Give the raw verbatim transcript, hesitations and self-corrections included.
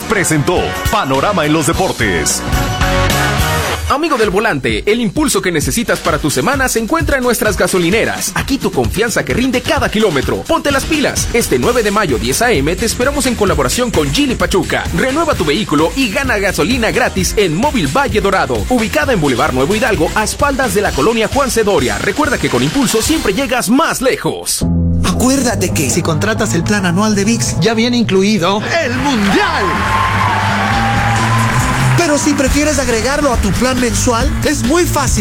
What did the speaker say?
presentó Panorama en los Deportes. Amigo del volante, el impulso que necesitas para tu semana se encuentra en nuestras gasolineras. Aquí tu confianza que rinde cada kilómetro. Ponte las pilas. Este nueve de mayo, diez a eme, te esperamos en colaboración con Gili Pachuca. Renueva tu vehículo y gana gasolina gratis en Móvil Valle Dorado, ubicada en Boulevard Nuevo Hidalgo, a espaldas de la colonia Juan Cedoria. Recuerda que con impulso siempre llegas más lejos. Acuérdate que si contratas el plan anual de V I X, ya viene incluido el Mundial. Pero si prefieres agregarlo a tu plan mensual, es muy fácil.